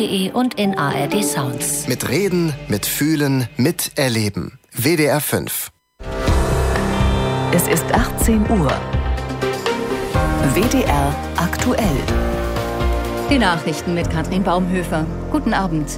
wdr.de und in ARD Sounds. Mit Reden, mit Fühlen, mit Erleben. WDR 5. Es ist 18 Uhr. WDR aktuell. Die Nachrichten mit Katrin Baumhöfer. Guten Abend.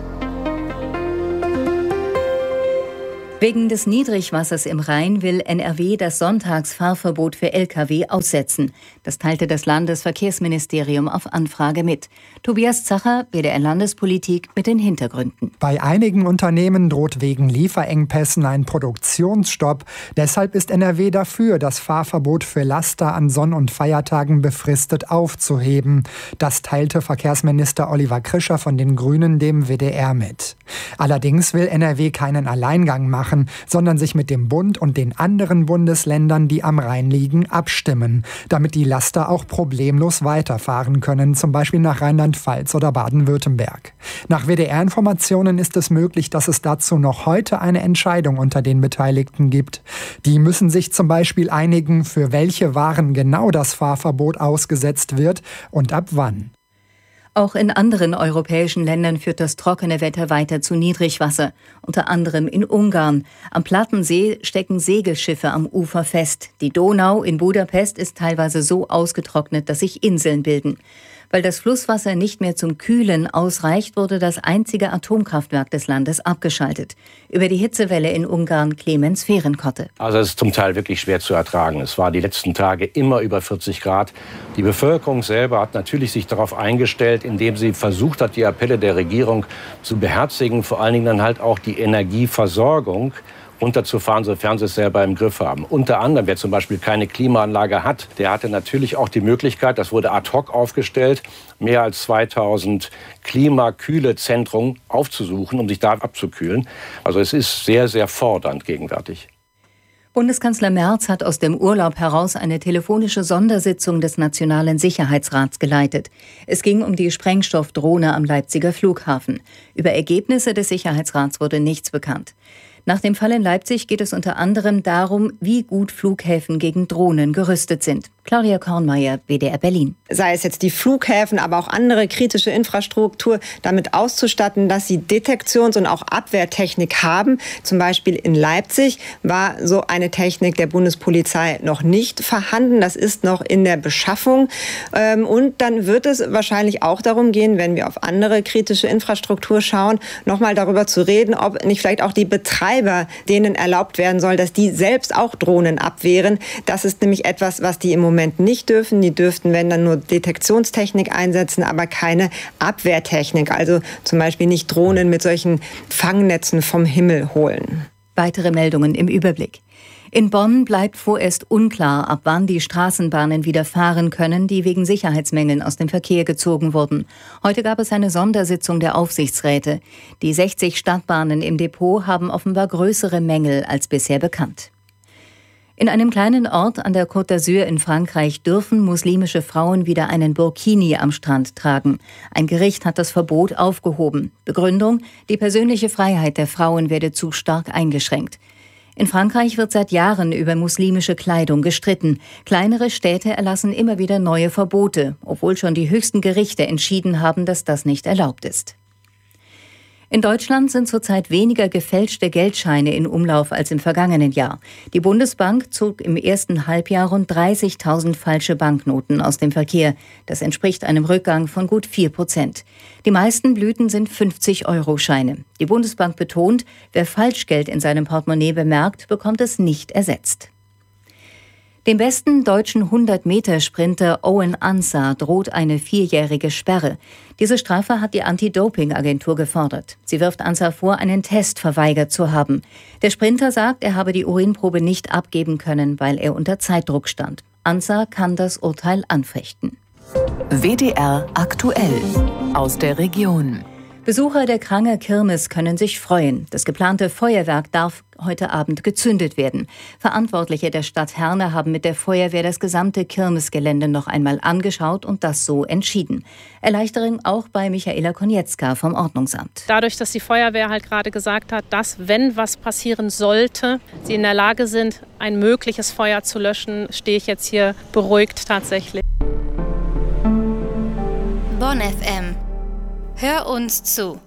Wegen des Niedrigwassers im Rhein will NRW das Sonntagsfahrverbot für Lkw aussetzen. Das teilte das Landesverkehrsministerium auf Anfrage mit. Tobias Zacher, WDR Landespolitik, mit den Hintergründen. Bei einigen Unternehmen droht wegen Lieferengpässen ein Produktionsstopp. Deshalb ist NRW dafür, das Fahrverbot für Laster an Sonn- und Feiertagen befristet aufzuheben. Das teilte Verkehrsminister Oliver Krischer von den Grünen dem WDR mit. Allerdings will NRW keinen Alleingang machen, sondern sich mit dem Bund und den anderen Bundesländern, die am Rhein liegen, abstimmen, damit die Laster auch problemlos weiterfahren können, zum Beispiel nach Rheinland-Pfalz oder Baden-Württemberg. Nach WDR-Informationen ist es möglich, dass es dazu noch heute eine Entscheidung unter den Beteiligten gibt. Die müssen sich zum Beispiel einigen, für welche Waren genau das Fahrverbot ausgesetzt wird und ab wann. Auch in anderen europäischen Ländern führt das trockene Wetter weiter zu Niedrigwasser, unter anderem in Ungarn. Am Plattensee stecken Segelschiffe am Ufer fest. Die Donau in Budapest ist teilweise so ausgetrocknet, dass sich Inseln bilden. Weil das Flusswasser nicht mehr zum Kühlen ausreicht, wurde das einzige Atomkraftwerk des Landes abgeschaltet. Über die Hitzewelle in Ungarn Clemens Fehrenkotte. Also es ist zum Teil wirklich schwer zu ertragen. Es war die letzten Tage immer über 40 Grad. Die Bevölkerung selber hat natürlich sich darauf eingestellt, indem sie versucht hat, die Appelle der Regierung zu beherzigen, vor allen Dingen dann halt auch die Energieversorgung runterzufahren, sofern sie es selber im Griff haben. Unter anderem, wer zum Beispiel keine Klimaanlage hat, der hatte natürlich auch die Möglichkeit, das wurde ad hoc aufgestellt, mehr als 2000 Klimakühlezentren aufzusuchen, um sich da abzukühlen. Also es ist sehr, sehr fordernd gegenwärtig. Bundeskanzler Merz hat aus dem Urlaub heraus eine telefonische Sondersitzung des Nationalen Sicherheitsrats geleitet. Es ging um die Sprengstoffdrohne am Leipziger Flughafen. Über Ergebnisse des Sicherheitsrats wurde nichts bekannt. Nach dem Fall in Leipzig geht es unter anderem darum, wie gut Flughäfen gegen Drohnen gerüstet sind. Claudia Kornmeier, WDR Berlin. Sei es jetzt die Flughäfen, aber auch andere kritische Infrastruktur damit auszustatten, dass sie Detektions- und auch Abwehrtechnik haben. Zum Beispiel in Leipzig war so eine Technik der Bundespolizei noch nicht vorhanden. Das ist noch in der Beschaffung. Und dann wird es wahrscheinlich auch darum gehen, wenn wir auf andere kritische Infrastruktur schauen, nochmal darüber zu reden, ob nicht vielleicht auch die Betreiber, denen erlaubt werden soll, dass die selbst auch Drohnen abwehren. Das ist nämlich etwas, was die im Moment nicht dürfen. Die dürften, wenn dann, nur Detektionstechnik einsetzen, aber keine Abwehrtechnik. Also zum Beispiel nicht Drohnen mit solchen Fangnetzen vom Himmel holen. Weitere Meldungen im Überblick. In Bonn bleibt vorerst unklar, ab wann die Straßenbahnen wieder fahren können, die wegen Sicherheitsmängeln aus dem Verkehr gezogen wurden. Heute gab es eine Sondersitzung der Aufsichtsräte. Die 60 Stadtbahnen im Depot haben offenbar größere Mängel als bisher bekannt. In einem kleinen Ort an der Côte d'Azur in Frankreich dürfen muslimische Frauen wieder einen Burkini am Strand tragen. Ein Gericht hat das Verbot aufgehoben. Begründung: die persönliche Freiheit der Frauen werde zu stark eingeschränkt. In Frankreich wird seit Jahren über muslimische Kleidung gestritten. Kleinere Städte erlassen immer wieder neue Verbote, obwohl schon die höchsten Gerichte entschieden haben, dass das nicht erlaubt ist. In Deutschland sind zurzeit weniger gefälschte Geldscheine in Umlauf als im vergangenen Jahr. Die Bundesbank zog im ersten Halbjahr rund 30.000 falsche Banknoten aus dem Verkehr. Das entspricht einem Rückgang von gut 4%. Die meisten Blüten sind 50-Euro-Scheine. Die Bundesbank betont, wer Falschgeld in seinem Portemonnaie bemerkt, bekommt es nicht ersetzt. Dem besten deutschen 100-Meter-Sprinter Owen Ansah droht eine 4-jährige Sperre. Diese Strafe hat die Anti-Doping-Agentur gefordert. Sie wirft Ansah vor, einen Test verweigert zu haben. Der Sprinter sagt, er habe die Urinprobe nicht abgeben können, weil er unter Zeitdruck stand. Ansah kann das Urteil anfechten. WDR aktuell aus der Region. Besucher der Kranger Kirmes können sich freuen. Das geplante Feuerwerk darf heute Abend gezündet werden. Verantwortliche der Stadt Herne haben mit der Feuerwehr das gesamte Kirmesgelände noch einmal angeschaut und das so entschieden. Erleichterung auch bei Michaela Konietzka vom Ordnungsamt. Dadurch, dass die Feuerwehr halt gerade gesagt hat, dass, wenn was passieren sollte, sie in der Lage sind, ein mögliches Feuer zu löschen, stehe ich jetzt hier beruhigt tatsächlich. Bonn FM. Hör uns zu.